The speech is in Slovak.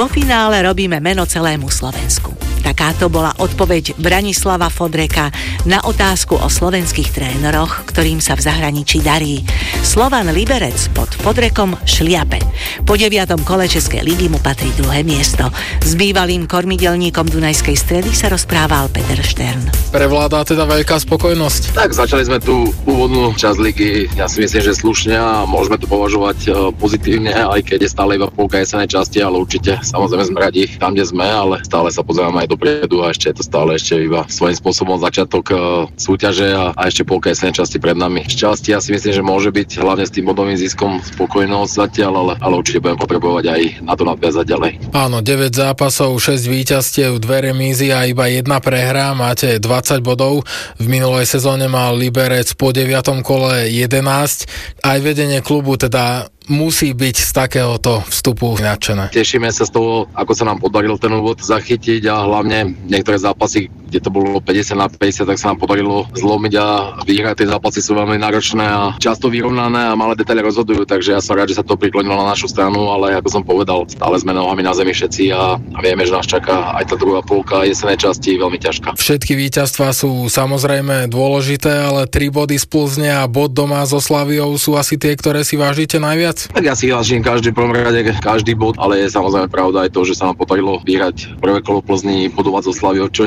Vo finále robíme meno celému Slovensku. Takáto bola odpoveď Branislava Fodreka na otázku o slovenských tréneroch, ktorým sa v zahraničí darí. Slovan Liberec pod Fodrekom šliape. Po 9. kole Českej ligy mu patrí 2. miesto. S bývalým kormidelníkom Dunajskej Stredy sa rozprával Peter Štern. Prevládá teda veľká spokojnosť? Tak, začali sme tú úvodnú časť ligy, ja si myslím, že slušne a môžeme to považovať pozitívne, aj keď je stále iba polka jesenej časti, ale určite samozrejme sme radi tam, kde sme, ale stále sa pozeráme aj dopredu a ešte je to stále iba svojím spôsobom začiatok súťaže a ešte polka jesenej časti pred nami. Šťastie ja si myslím, že môže byť hlavne s tým bodovým ziskom spokojnosť zatiaľ, ale určite budem potrebovať aj na to nadviazať ďalej. Áno, 9 zápasov, 6 víťazstiev, 2 remízy a iba 1 prehra, máte 20 bodov. V minulej sezóne mal Liberec po 9. kole 11. Aj vedenie klubu teda musí byť z takéhoto vstupu nadšené. Tešíme sa z toho, ako sa nám podarilo ten úvod zachytiť a hlavne niektoré zápasy, kde to bolo 50-50, tak sa nám podarilo zlomiť a vyhrať. Tie zápasy sú veľmi náročné a často vyrovnané a malé detaily rozhodujú, takže ja som rád, že sa to priklonilo na našu stranu, ale ako som povedal, stále sme nohami na zemi všetci a vieme, že nás čaká aj tá druhá polka jesenej časti veľmi ťažká. Všetky víťazstvá sú samozrejme dôležité, ale 3 body z Plzne a bod doma so Slaviou sú asi tie, ktoré si vážite najviac? Tak ja si vážim každý bod, ale je samozrejme pravda aj to, že sa nám podarilo vyhrať prvé kolo Plzni, bodovať zo Slaviou, čo